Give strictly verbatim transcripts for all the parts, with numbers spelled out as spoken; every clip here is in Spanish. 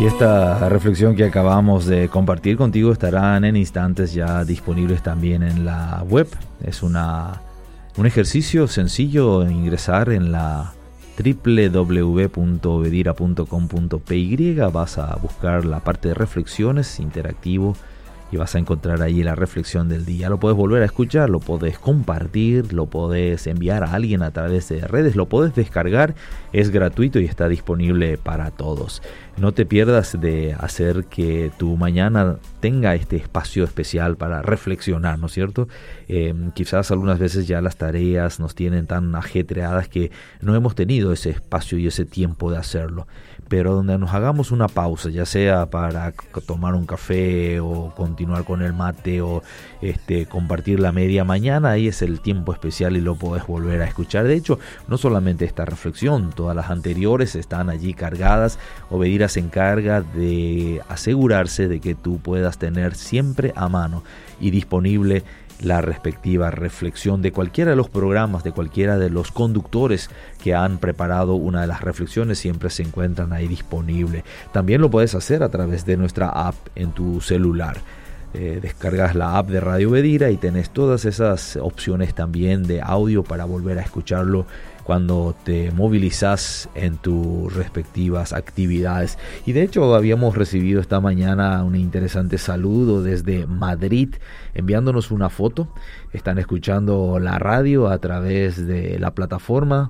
Y esta reflexión que acabamos de compartir contigo estarán en instantes ya disponibles también en la web. Es una, un ejercicio sencillo en ingresar en la doble u doble u doble u punto obedira punto com punto p y. Vas a buscar la parte de reflexiones, interactivo, y vas a encontrar ahí la reflexión del día. Lo puedes volver a escuchar, lo puedes compartir, lo puedes enviar a alguien a través de redes, lo puedes descargar, es gratuito y está disponible para todos. No te pierdas de hacer que tu mañana tenga este espacio especial para reflexionar, ¿no es cierto? Eh, quizás algunas veces ya las tareas nos tienen tan ajetreadas que no hemos tenido ese espacio y ese tiempo de hacerlo. Pero donde nos hagamos una pausa, ya sea para tomar un café o continuar con el mate o este, compartir la media mañana, ahí es el tiempo especial y lo podés volver a escuchar. De hecho, no solamente esta reflexión, todas las anteriores están allí cargadas. Obedira se encarga de asegurarse de que tú puedas tener siempre a mano y disponible la respectiva reflexión de cualquiera de los programas, de cualquiera de los conductores que han preparado una de las reflexiones, siempre se encuentran ahí disponible. También lo puedes hacer a través de nuestra app en tu celular. Eh, descargas la app de Radio Obedira y tenés todas esas opciones también de audio para volver a escucharlo cuando te movilizas en tus respectivas actividades. Y de hecho habíamos recibido esta mañana un interesante saludo desde Madrid, enviándonos una foto. Están escuchando la radio a través de la plataforma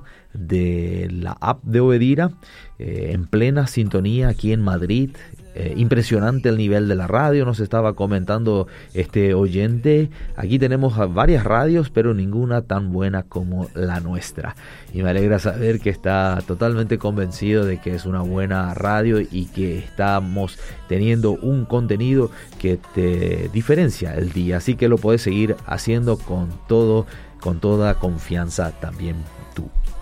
de la app de Obedira, eh, en plena sintonía aquí en Madrid. Eh, impresionante el nivel de la radio, nos estaba comentando este oyente. Aquí tenemos varias radios, pero ninguna tan buena como la nuestra. Y me alegra saber que está totalmente convencido de que es una buena radio y que estamos teniendo un contenido que te diferencia el día. Así que lo puedes seguir haciendo con todo, con toda confianza también tú.